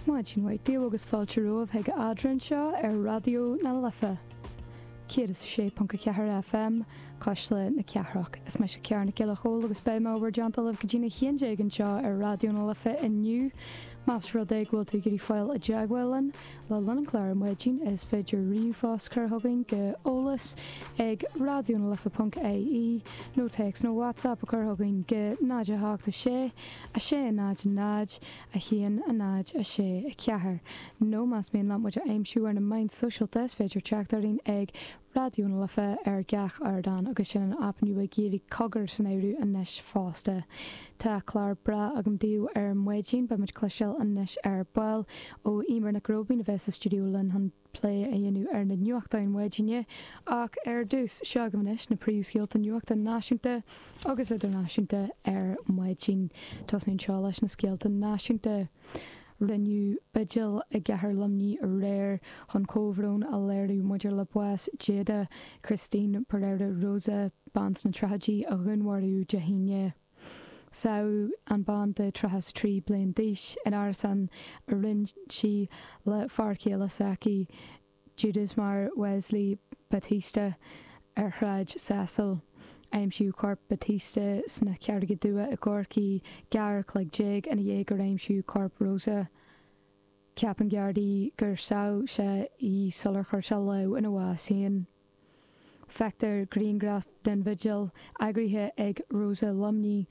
Máidín waidíú agus fáilte roimh ag adran seo ar radio na Lifa. Céad is 6.4 FM, caiisle na ceathraach. Is me se cearna giile chól agus bé máhar deantal go dtína chéanjéigen seo ar radio na Lifa inniu. Más rud é ghfuil tú gurí fáil a deagháilen, le lenan cléir muidín is féidir riú fás churthagan go ólas ag radionalifa.ie nó text nó WhatsApp a churthagan go náide háachta sé, a sé a náid a náid, a chéan a náid a sé a ceathair. Nó más mion lam muid a aimsú ar na main socialta is féidir teachtarín ag Radio na Lifa ar gach ardan agus sin an apniu a géirí cogur san éirú a nes fásta. Tá chlár bra agam díú ar muidín ba muid cléisiil a nes ar bail ó imar na grobín a bheits a studioúlan han play a dhéanú ar na nuachtain muidíne ach ar dús seagamanis na príomhscéalta nuachta náisiúnta agus idirnáisiúnta ar muidín tosnaún seo leis na scéalta náisiúnta. Rinneú bidil a gcethir lumní a réir chun cóhrún a léirú muidir le buas Jada Christine Pereira Rosa bans na tragédí a ghunwarú jahíine. Sao an band de trahas trí blian díis in arasan a rinn si le farcéala saci Judas Mar Wesley Batista ar chraid Cecil. Aimsiú corp Batista sna cearga dua a gorci gar cleg jig and a dhégur aimsiú corp Rosa. Ceapan geardaí gur sao se I solar chuir se leo in a bhásíon. Feictar Greengrass den vigil agrithe ag Rosa Lumní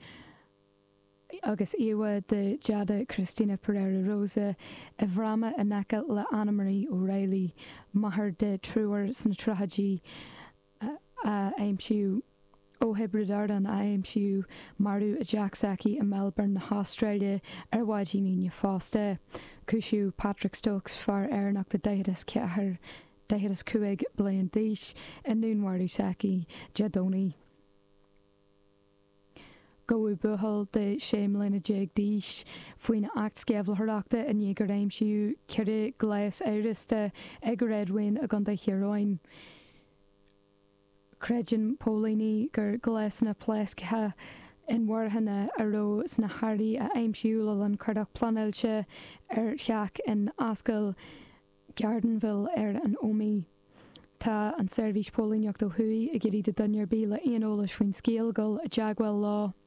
agus iwa de Jada Christina Pereira Rosa a bhrama a neca le Anna Marie O'Reilly mahar de truar sna tragédí aimsiú ó hebrew an aimsiú marú a Jack Saki in Melbourne na Australia ar bhaidíní fásta. Cúisiú Patrick Stokes far airnach de deireas ceathair deireas cuaig blian díis in núnharú Saki Jadoni. Goú buhol de séimlína déag díis faoin act scéabhlthachta a dhégur aimsiú ceirde gléas éiriste ag réadhain a ganda chiaráin. Creideann Paulini gur gléasna plescathe in mharthanna aró sna Hardy a aimsiúla an cardach planailte ar cheach in ascail Gardenville ar an Omi. Tá an service Paulineocht ó thuí a gcurí de duinear bí le aonolalas faoin scéalgal a deagháil lá.